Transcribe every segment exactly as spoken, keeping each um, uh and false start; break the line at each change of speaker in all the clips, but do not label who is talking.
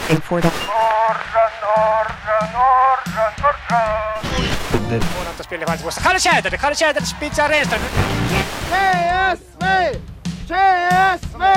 Norra, norra, norra, norra. Huonolta spille vain vuosta. Kalle Schäder, Kalle Schäder, Spitsa Reesta.
C S V! C S V!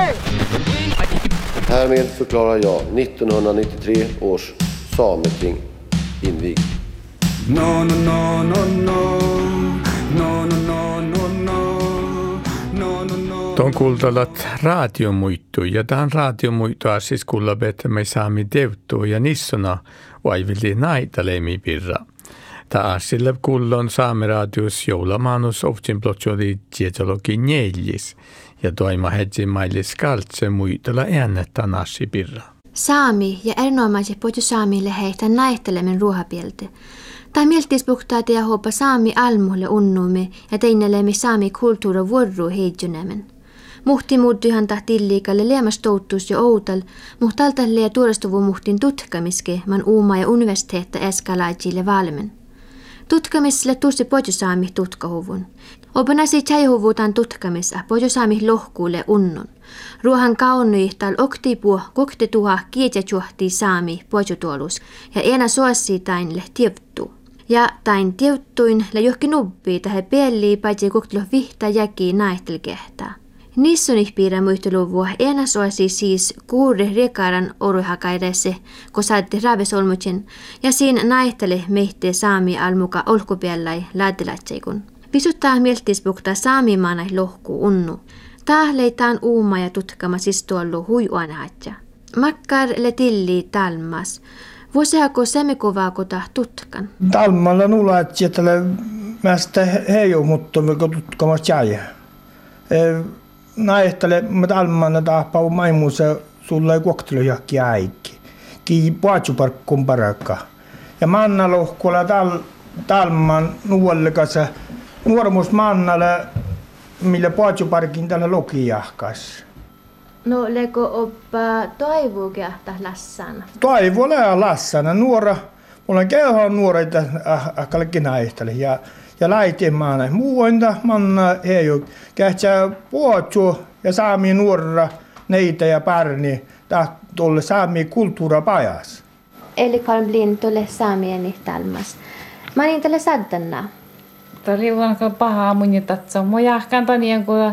Härmed förklarar jag nittonhundranittiotre års sameting invigt.
No, no, no, no, no. No, no, no, no, no. No, no, no.
Tuon kuultalat radiomuittu ja tämän radiomuittua siis kuulabet me saami deuttua ja nissona vaivili naita lemipirra. Taas sillä kuullon saameradius joulamaanus oftin plotjoli tietologi neljis ja toima hetsi mailis kaltse muitella äännettä nassipirra.
Saami ja erinomaiset poju saamille heitä näihtelemen ruohapielte. Tai mieltis puhtaate ja hoppa saami almulle unnumme ja teinelemme saami kulttuura vuorru heidjunemen. Muhti muuttuihan tahtilliikalle liemas touttuus jo outal, mutta altalle ja tuorestuvu muhtin tutkamiske man uuma ja universiteetta eskalaajille valmen. Tutkamiselle tuosi pojusaami tutkahuvun. Opanasi tjaihuvuutan tutkamissa pojusaami lohkuulle unnun. Ruohan kaunnuihtal oktipuo koktetuha kietjäjuhti saami pojutuolus ja ena suossiitainle tievtuu. Ja tain tievtuin le johki nubbii tähän piellii paitsi koktelu vihta jäki naihtelkehtää. Nissunih piirrä muisteluvua ena suosi siis kuuri rekaran oruhakaidesse, kun saatte raavesolmutsen, ja siinä naihtele mehte saami almuka olkupiellai laatilatseikun. Pisuttaa mieltisbukta saamimaanai lohku unnu. Tää leitaan uuma ja tutkama siis tuollu huijuanhatja. Makkar le tilli talmas. Vuosiako semikovaakota tutkan?
Talmalla nulat jätäle mästä heiju muttomiko tutkamassa jäjä. Naihtele mä talmalla tahpaa maimuussa sulla ei koktelujakki äikki. Kii paatsuparkkun parakka. Ja manna lohkulla tal, talman nuollikassa nuormuus mannalle millä paatsuparkin tällä lokijahkas.
No leko oppa toivuu kehtä lassana?
Toivu ole lassana. Nuora, mulla on keuhan nuoreita ahkallekin naihtele. Ja, ja laitiin maana. Muuointa manna heiju. Kähtsää puotsu ja saami nuorra neitä ja pärni. Tää tuolle saami kulttuura pajas.
Eli kalblin tuolle saamieni talmas. Mä niin tälle saddannaa.
Tämä oli vähän pahaa mun jätatsa. Mä jahkan tanien kun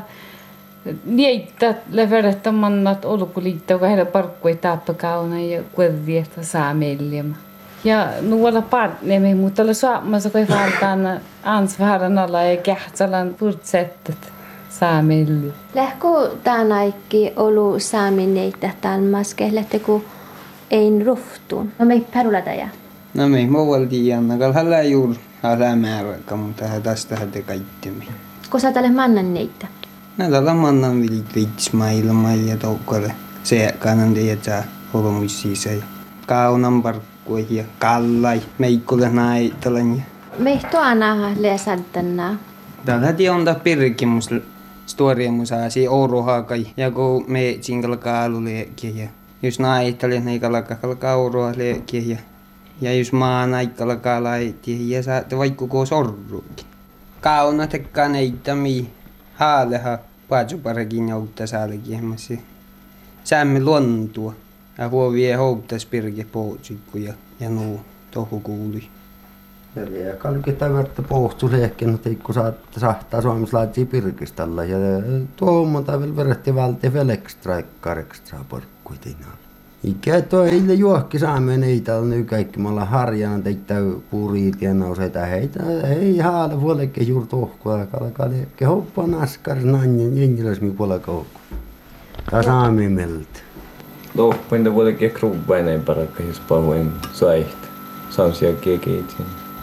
niitä leverettä mannat olkuliittaa, joka heillä parkkui tappakauna ja kuitenkin saameliema. Ja nuolla partnemi, mutta oli saamassa kun valtaan ansvaran alla ja kähtsalan purtsettet saameli.
Lähkö tämän aikki olu saamineitä talmas kehlette kun ein ruhtuun? No me perulata ja.
No me muualti jännä, kun hänellä juuri hänellä määräkä, mutta hän tästä häntä kaikkemi.
Kun sä tälle mannan neitä?
No tällä mannan vilit vitsmailma ja toukkore. Se kanan tiedä holomuississa ja kaunan parkkui ja kallai. Meikkulle naitalan.
Meihto aina leesaddannaa.
Tällä tionta pirkimus storiemus aasi ouruhakai ja kun me sinkalla kaalu leekkiä ja jos naitali neikalla kalka ouruha leekkiä ja ja jos maan aikalla kaalaitiin ja saatte vaikka koo sorruukin. Kauna tekkaa neittämi haaleha paatsuparkin joutta saalekihmässä. Säämme luontua ja huovie houktas pirke pootsikku ja, ja nuu tohu kuuli.
Ja kalkita verta pohtu lehken, että kun saatte sahtaa suomislaisia pirkistalla ja tuommoita vielä verratti valti vielä ekstra ekkar ekstra porkkuitina. Ikä toi heille juokki saameen neitä on nyt kaikki me ollaan harjana teitä puuriit ja nouseita heitä ei haale vuollekke juuri tohkoa kalkaa lehke hoppa naskar nanjen jengiläsmi puolella hoppu. Tää saameen meltä.
Tohpointa vuollekke krubbainen parakka jos pahoin saihti. Samsia kekeitsin.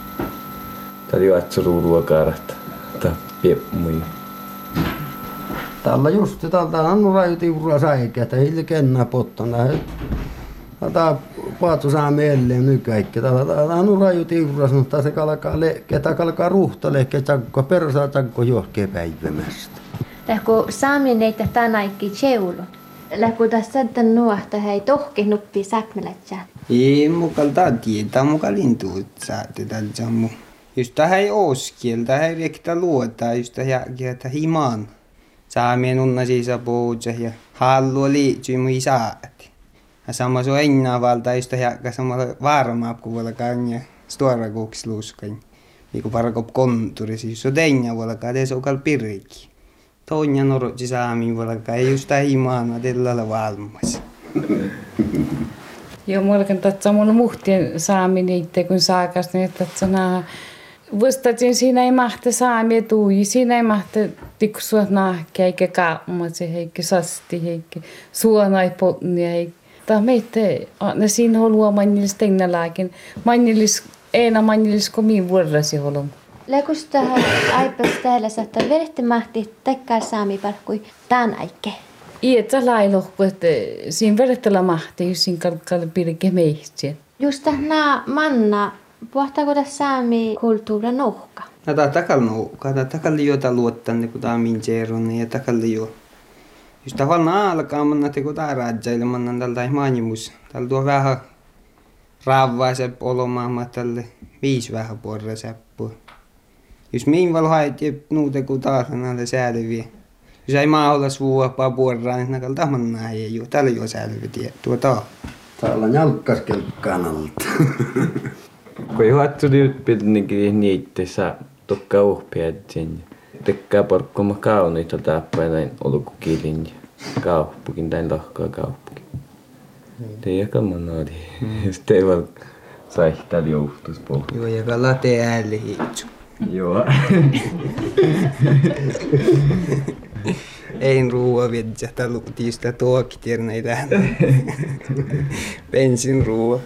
Tää oli vatsuruurua kaarata. Tää piepmui.
Tällä just tältä on rajoitiurua säikä, että heille kennää pottana. Tää paatu saa meille nyt kaikki. Täällä on rajoitiurua, mutta se kalkaa lehkeä, tää kalkaa ruhta lehkeä, tjakko persaa tjakko johkee päivämästä.
Lähkö saamineitä tämän aikki tseulu? Lähkö tässä tämän nuohta hei tohki nuppi säkmelätsä?
Ei mukal tää tietää, mukal intuut saatte tältä sammu. Just tähän ei oskiel, tähän ei rektä luotaa, just tähän jäätä himaan. Saamien unna siisa poutsa ja hallua liitsyy mui saati. Ja sama se on enää valta, just on samalla varmaa, kun voi olla ja stora kuksluuskan. Niin parakop konturi, siis se on enää voi olla, että se on kal pirki. Toinen norotsi saamiin voi olla, ei just himaana tällä valmas.
Joo, mullakin tatsa mulla muhtien saaminen itse, kun saakas, niin tatsa naa. Vuostatsin siinä ei mahte saamia tuui, siinä ei mahte tiksuat nahkia, eikä kaammatsi, eikä sasti, eikä suonai potnia, eikä. Tämä meitä, ne siinä haluaa mannilis tennalaakin. Mannilis, eena mannilis komiin vuorrasi haluaa.
Lekusta aipas täällä saattaa verehti mahti tekkaa saami parkkui tämän aikke.
Ietsä lailohku, että siinä verehtellä mahti, jos siinä kalkkalle pirke meihtsiä.
Just nämä manna, puhtaako tässä saami kulttuura nohka?
No tämä takal nohka, tämä takal liota luottanne, kun tämä minjeerunne ja takal liota. Just tavallaan alkaa manna teko tämä rajaille, mannan tältä maanimus. Täällä tuo vähän raavaa sepp olomaan, tälle viisi vähän porra seppua. Jos mihin val haet nuute kun taas näille sääleviä. Jos ei maa olla suuapaa puorraa, niin näkään tahman näin ei ole. Täällä ei ole sääleviä tiettyä taa.
Täällä on jalkkaskelkkaan alta.
Kun juhattu liutpiltinkin niitteissä tukkaa uhpeat sen. Tekkaa porkkoma kauniita tappaa olukukilin ja kauppukin tai lohkaa kauppukin. Teijäkään mannaadi. Sitten ei vaan saihtaa liuhtus pohjaa.
Joo, ja kalla tee äälle hitsu.
Joo.
Ein ruoa viedä, että luutiista tuokitierna ei lähde. Bensin ruoa.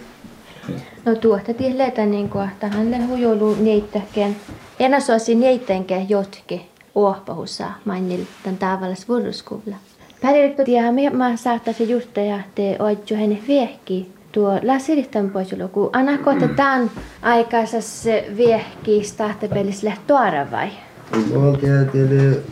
No tuosta tiedettä niin kuin, että hän hujolu niittäkään. Enä suosi niittänkään jotkin oahpahussa mainil tämän tavallis vuoroskuulla. Päällikö tiedä, mä saattaisin just ja te oitju hänen viehki. Tuo lasiritan poisulu, kun anna kohta tämän aikaisessa viehki startepelissä lähti tuoda vai?
Tuolta tiedä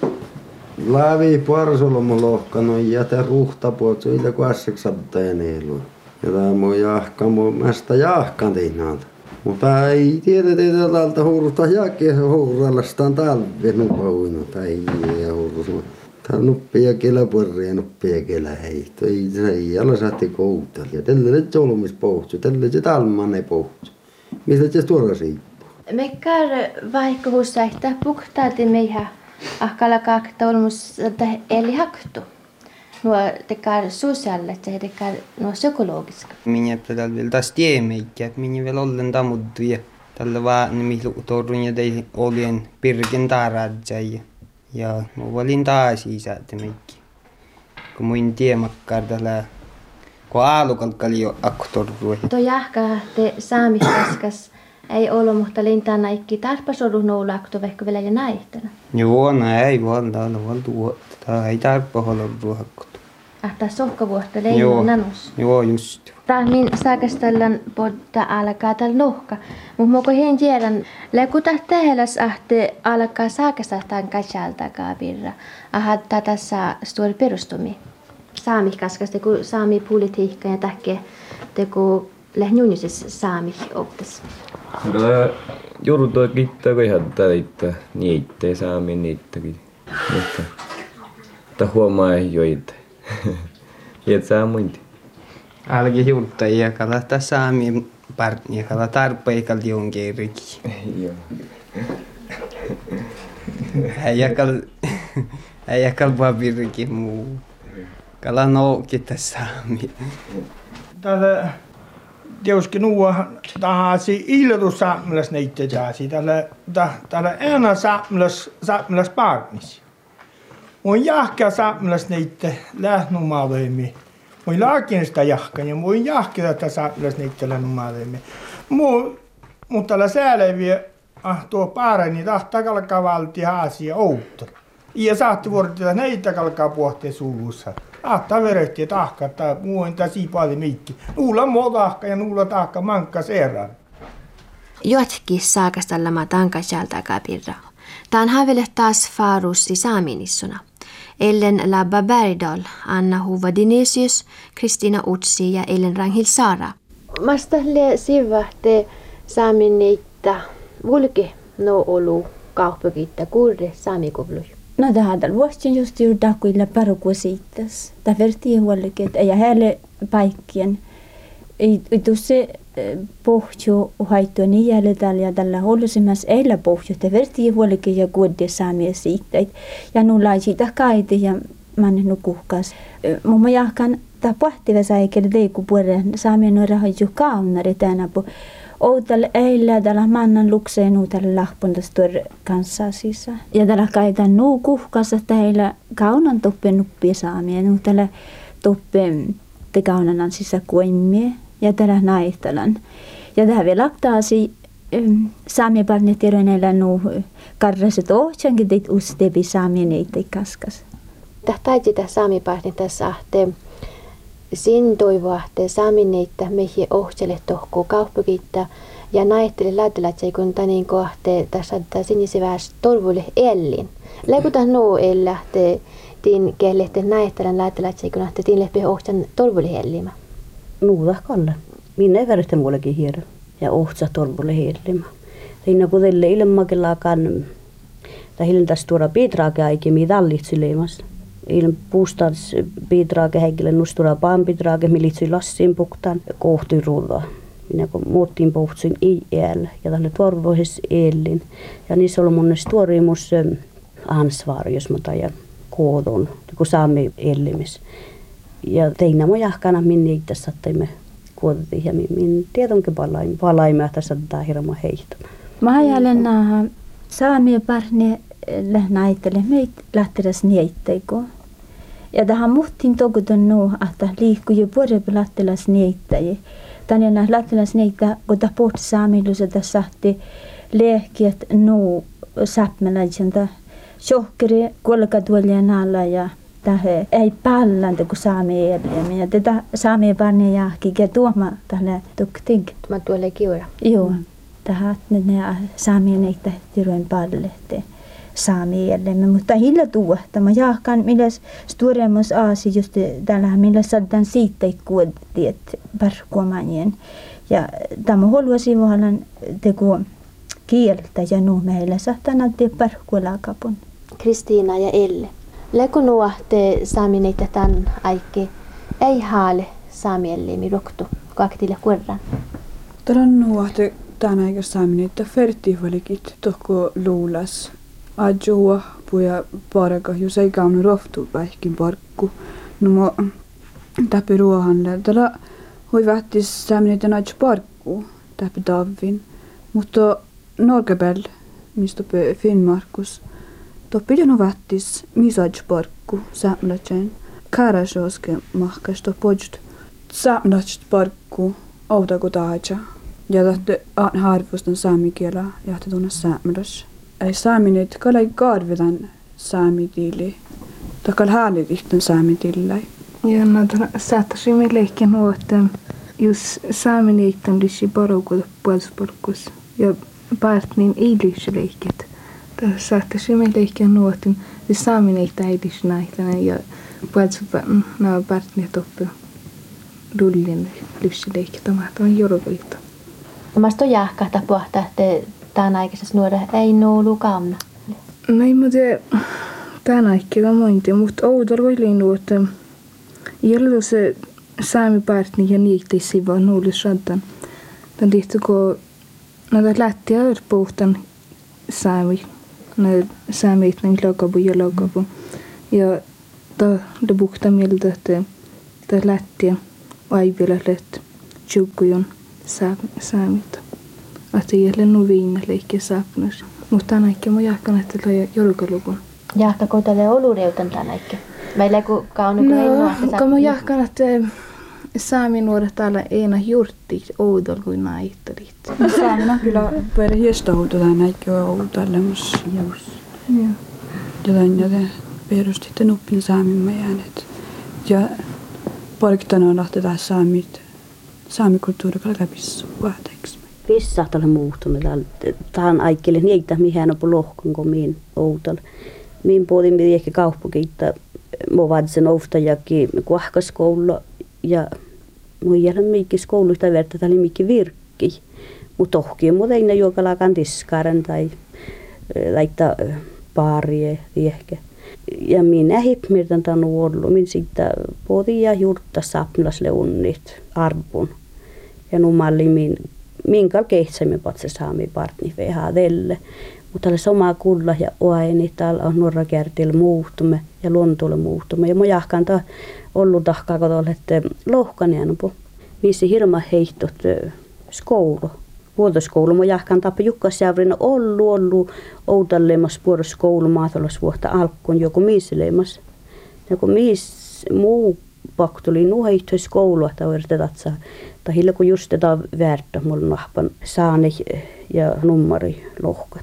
laavi puorsolomu lohkano ja te ruhtapuot suille kuasseksatteen eilu. Ja tämä mun jahka, mun mästä jahkan tehnaalta. Mutta ei tiedä teitä täältä huurusta jääkiä huurallastaan talve nupahuinu tai ei huurusta. Tää nuppia kelä porria nuppia kelä heihto. Ei se ei ala saatti koutalla. Ja tällä se solmis pohtsu, tällä se talmanne pohtsu. Mistä se tuoda siippuu?
Mekkar vaikka hussaihtaa puhtaalti meihä ahkala kakta olmus eli haktu. Nuo tekar sosiaalille, se tekar nuo psykologiska.
Minä tällä vielä taas tiemeikkiä, että minä vielä ollen tamuttu ja tällä vaan nimiluutorun ja tei olien pirken taradjai. Ja mä valin taas isäätä meikki. Kun muin tiemakkaar tällä, kun aalukalkkali jo aktorrui.
Tuo jahka te saamikaskas ei ollut, mutta lintana ikki tarpasoru noulakto vaikka vielä ja näihtänä.
Joo, näin vaan täällä vaan tuotta. Tää ei tarpa olla ruohakkotu.
Ah, tää sohkavuotta leino nanus.
Joo, just.
Tää min saakastallan podda alkaa tällä nohka. Mut moko hien tiedän, lekuta teheläs ahte alkaa saakastaan katsalta kaapirra. Aha, tätä saa stuori perustumi. Saamikaskas teku saami politiikka ja tähke teku lähnjunisessa saami optas.
Kyllä juuri tuo kittää, kun ihan täyttää niittää saami niittäkin. Mutta mutta huomaa ei joita. Jätsää muinti.
Alki juurta ja kalata saami partnia, kala tarpeikal jonkeerikin.
Joo.
Äijäkal, äijäkal papirikin muu. Kala nouki tässä saami.
Tällä tietysti nuo tahasi ildu saamlas neitä taasi. Tällä tällä ena saamlas saamlas partnis. Mun jahka saamlas neitä lähnumaavemi. Mun laakin sitä jahka ja mun jahka tätä saamlas neitä lähnumaavemi. Mun mutta tällä sääleviä ah tuo parani tahtaa kalkaa valti haasia outo. Ja saatti vuorottaa neitä kalkaa pohteen suussa. Tahtaa verehtiä tahka, että muu on tässä paljon mikki. Nuulla muu tahka ja nuulla tahka mankka serran.
Jotkin saakastalla mä tankasjalta kapirra. Tän havelle taas faarus i saaminissuna. Ellen Labba Bergdahl, Anna Hova Dinesius, Kristina Utsi ja Ellen Ranghil Saara. Mastalle sivahte saaminiitta vulke no olu kaupunkiitta kurre saamikuvluj.
No det hade vuosin just gjort dakuilla parukusiittas. Det verti huollekin, että ei heille paikkien. Ei tuossa pohjo haittua niin jäljellä ja tällä hollusimassa eillä pohjoita vertii huolikin ja kuodia saamia siitä. Ja nulla siitä kaite ja mannen nukuhkas. Mun jahkan tämä pohtiva saikeli teiku puolen saamia nuora haju kaunari tänä po. Outal eillä tällä mannan lukseen uutelle lahpuntas tuor kanssa sisä. Ja tällä kaitan nuu kuhkassa teillä kaunan toppen nuppia saamia. Nuutelle toppen te kaunanan sisä kuimmie. Ja tällä naihtalan. Ja tähän vielä laktaasi saamia parnettiroineilla nuu karraset ohtsankin teit ustepi saamia neitä kaskas.
Tähtäiti tämä saamia parnetta ahte. Sin toivoahte saamia neitä meihin ohtselle tohkuu kauppakittaa. Ja naihteli laatilatsei kun tanin kohte tässä sinisi väs torvuille ellin. Läkutaan nuu ellähte tiin kellehte naihtalan laatilatsei kun ahte tiin lehpi ohtsan torvuille ellimä.
Nuuta kalla. Minä ei värjästä muullekin hiero. Ja ohtsa torpulle hiellimä. Siinä kun teille ilmakellakaan, tai hiljan tässä tuoda piitraake aikin, mitä tallitsyleimässä. Ilman puustas piitraake heikille nustura paan piitraake, militsy lassiin puktaan kohtui ruudaa. Minä kun muuttiin puhtsin i äällä ja tälle torvohes eellin. Ja niissä oli mun tuorimus ansvar, jos mä tajan koodon, kun saamme ellimis. Ja teinä mun jahkana minne itse sattaimme kuotettiin ja minun tietonkin palaimme, että saattaa hirma heihto.
Mä ajattelen nähdä saamia parne näittele meitä lähteräs nieittäikö. Ja tähän muhtiin tokutun nuu, että liikkuu jo puorepi lähteräs nieittäjä. Tänne nähdä lähteräs niitä, kun tämä pohti saamiluus, että sahti lehkiät nuu säpmäläisen. Sohkeri kolkatuolien alla ja tähän ei pallanta kuin saamia eläimiä. Tätä saamia parne jahki ja tuoma tälle tukting.
Mä tuolle kiura.
Joo. Tähän ne saamia neitä tiroin palle saamia eläimiä. Mutta hillä tuohta. Mä jahkan milläs sturemus aasi just tällä millä saadaan siitä kuotiet parkuomanien. Ja tämä haluaisin sivuhallan teko kieltä ja nuu meillä saattaa näyttää parkuolakapun.
Kristiina ja Elle. Läkö nuohte saamineita tämän aikke ei haale saamielleemi roktu kaktille kuorran.
Tämän nuohte tämän aikke saamineita fertiivalikit tohko luulas. Adjoa puja paraka, jos ei kaunu rohtu vähkin parkku. Numo täppi ruohanle. Tällä hui vähtis saamineita adjo parkku täppi tavvin. Mutta Norgebel, mistä pe Finnmarkus. To pidänu vähtis misajparkku saamelaisen karasoske mahkas to pojd saamelaisen parkku autako taaja. Ja tahte aan harvustan saamikielä ja tahte tunna saamelas. Ei saaminit kalai karvidan saamitiili. Takal haalit ihten saamitiillai.
Ja näitä saattaisimme leikkiä nuotten, jos saaminiitten lysi parukuta puolusparkkus ja partnin ei lysi leikkiä. Tässä saattaisimme leikkiä nuotin, jos saamineita ei lysi näitä ja puolusparkkus nämä partneet oppivat rullin lysi leikkiä. Tämä on jorokalitta.
Mä oon jahkahtaa pohtaa, että tämän aikaisessa nuora ei noulu kauna.
No ei mä tiedä tämän aikana mointi, mutta oudolla voi liinnua, että jälleen se saamipartni ja niitä ei siivaa nuuli sadan. Tämän liittyy, kun näitä lähtiä puhutaan saami, näitä saamit, näitä laukapu ja laukapu. Ja tämä puhutaan mieltä, että tämä lähtiä aivilla lähti tjukkujon saamita. Että jälleen nuo viina leikkiä saapnus. Mutta tämän aikana mä jahkan, että tämä on jorkalukun.
Jahkako tälle olureutan tämän aikana? Meillä kun kaunu kun ei nuohta
saapnus. No, kun mä jahkan, että saamin nuoret täällä eina juurtti oudolla kuin naittelit.
Saamina kyllä pere hiestä oudolla näikki on oudolla, mutta jos. Jotain joten perustitte nuppin saamin mä jäänet. Ja parkittana lähtetään saamit. Saamikulttuuri kyllä läpissä vahteeksi.
Vissahtalle muuttunut. Tähän aikkeelle niitä, mihin on lohkon kuin miin oudolla. Min puolin piti ehkä kauppakiittaa. Mä vaadin oftajakin kuahkaskoululla ja mun jälkeen mikki skoulusta verta oli mikki virkki. Mutta tohki mutta ei juokalakaan tiskaren tai laittaa paarie ehkä. Ja minä hipmirtan tämän ollut. Min siitä podia juurta sapnasle unnit arpun. Ja numalli min, minkal kehtsämme patse saami partni vehaa tälle. Mutta täällä sama kulla ja oaini, täällä on nuorra kärtillä muuttumme ja luontolle muuttumme. Ja mä jahkaan tää ollut tahkaa kotolle, että lohkan jäänupu. Missä hirma heittot skoulu. Vuotoskoulu. Mä jahkaan tappa Jukkasjärvinä ollut, ollut outalleemassa vuotoskoulu maatalousvuotta alkuun joku miisileemassa. Joku miis muu pakko tuli nuo heittoi skoulua, että yritetään saa. Tai hillä kun just tätä väärtä, mulla nahpan saani ja nummari lohkat.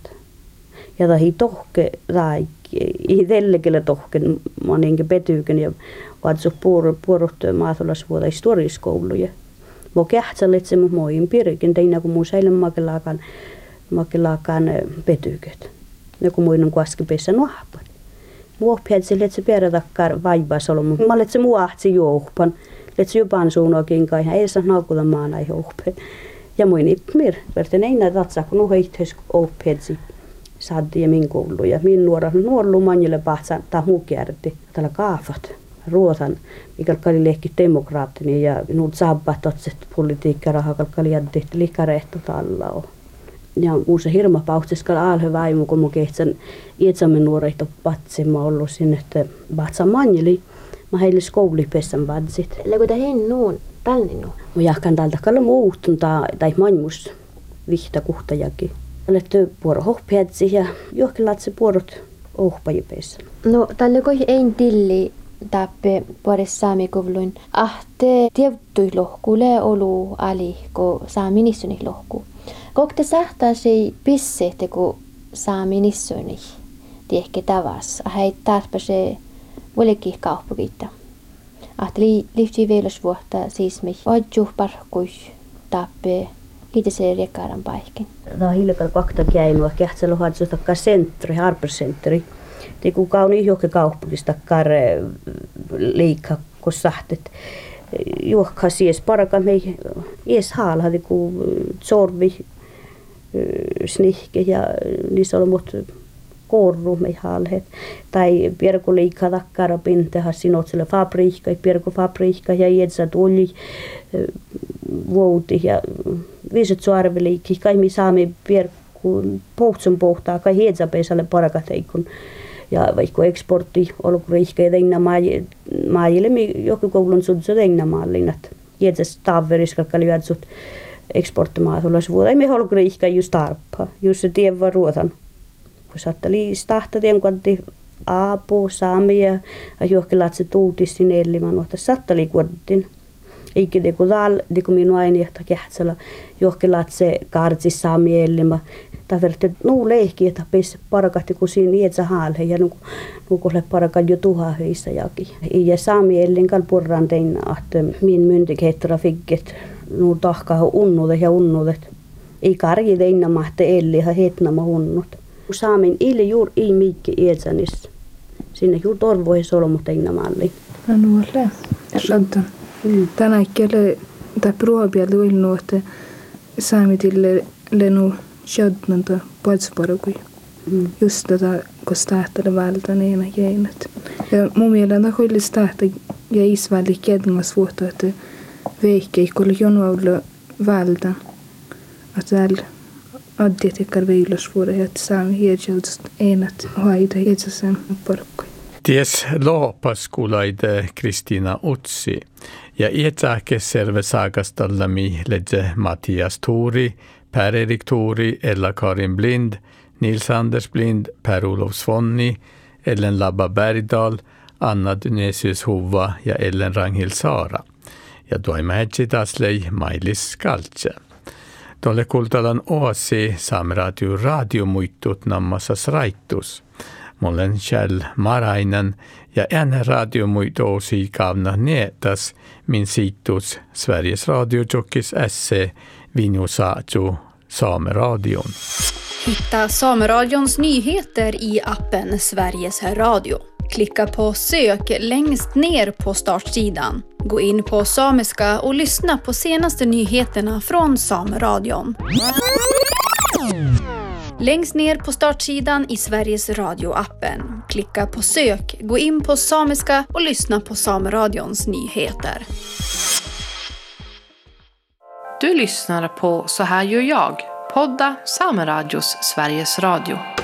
Ja tahi tohke, tai ei tälläkellä tohken, mä oon niinkin petyyken ja vaatsu puoruttua maatalousvuotta historiaskouluja. Mä kähtsälle, että se mun moin pirkin, tein kun mun säilön makelaakaan, makelaakaan petyyket. Ja kun muin on kuaskipeissä nahpan. Mä oppiin sille, että se perätakkaan vaivas ollut, mutta mä olet se muahtsi jouhpan. Että se jopan suunnaakin kai, ei saa naukuta maana jouhpeen. Ja muin ippmir, verten ei näitä tatsaa, kun nuo heitteis oppiin saadtiin ja min koulu. Ja min nuora, nuorlu manjille pahtsa, tai muu kärti, täällä kaafat. Ruotan, mikä oli lehki demokraattinen ja nuut saabbat otset politiikkaraha, kalkka oli jätti likarehto talla on. Ja muussa hirma pauhtiskal alhe vaimu, kun mun kehtsän ietsämme nuoreita patsemaa ollut sinne, että vatsa manjili. Mä heille skoulipessän vadsit.
Läkö te hen nuun, tänne nuun?
Mä jahkan täältä kalla muutun tai manjmus vihta kuhtajakin. Olettu puoro hohpeatsi ja johonkin latsi puorot ohpajipeissä.
No, tälle koi ein tilli tappe puores saamikovluin. Ahte tiettui lohkulle olu ali, kun saaminissoni lohku. Kokte sähtäisi pisseette, kun saaminissoni tiehke tavas. Heit taaspa se vuolikin kauppakita. Ahte li, liittyy veilosvuotta siis me odjuh parkkuis tappe kiitese riekkaran paikkin.
Tämä on hiljakalla kakta käymä. Kähtsellä on takkaa sentri, harpersentri. Te kun kauni johonkin kauppakista kare liikkaa, kun sahtet. Juokkaa siis paraka mei ees haala, kun sorvi, snihke ja niissä on mut korru mei haalheet. Tai pierku liikkaa takkara pinteha sinotselle fabriikka, pierku fabriikka ja ietsä tuli vuoti ja viiset suarveliikki. Kai mi saamme pierku pohtsun pohtaa, kai hietsä peisalle parakateikun. Ja vaikka eksportti olkuriihka ja teina maajille, joku koulun sudso teina maallinnat. Jätsäs taaveriskakka lyödsut eksporttimaatulas vuoda. Ei me olkuriihka just tarppaa, just se tievä ruotan. Kun saatte liistahta, tien kantti aapu, saami ja johonkin latse tuutis sinne ellimään, mutta saatte liikuutin. Eikä te kun täällä, te kun minun aina johtaa kähtsellä, johonkin latse kaartsis saami ellimään. Tai verrattuna nuu leikki, että pesi parakahti kun siinä ietsä haalhe ja nukulle parakat jo tuhahöissä jakin. Ja saami ellin kal purran tein, että min myntikehtora fikket nuu tahkaa unnudet ja unnudet. Ei karji tein mahte elli ja hetnama hunnut. Saamin ili juur ei mikki ietsänis. Sinne juur torvoihin solmu tein malli.
No nuolle, saddan. Tänään kielä tai pruobialle uilnu, että saamitille lenu Sjödnanta poetsparukui. Mm. Just tätä, kun stähtade vältä neena jäinät. Ja mun mielestä oli stähtä ja isvälli kedngas vuotta, että veikki kun oli jonoilla vältä. Että täällä addiet ekkar veilosvuoda ja että saamme hiedjältust enät haida hiedsäsen parkkui.
Ties loopaskuulaide Kristiina Utsi ja ietsäkeserve saakastallami ledje Mattias Tori, Per-Erik Tori, Ella Karin Blind, Nils Anders Blind, Per-Olof Svonni, Ellen Labba Bergdahl, Anna Dynesius Hova ja Ellen Ranghild Saara. Ja toimähetsi taslei Mailis Skaltse. Tolle kultalan oasi Saameradio radiomuittut nammasas raittus. Mollen Kjell Marainen ja en radiomuittoosi kaavna nietas min siittus Sveriges Radiojokis S C Vinjo Saatjo Sameradion.
Hitta Sameradions nyheter i appen Sveriges Radio. Klicka på sök längst ner på startsidan. Gå in på samiska och lyssna på senaste nyheterna från Sameradion. Längst ner på startsidan i Sveriges Radio-appen. Klicka på sök, gå in på samiska och lyssna på Sameradions nyheter.
Du lyssnar på Så här gör jag, podda Sameradios Sveriges Radio.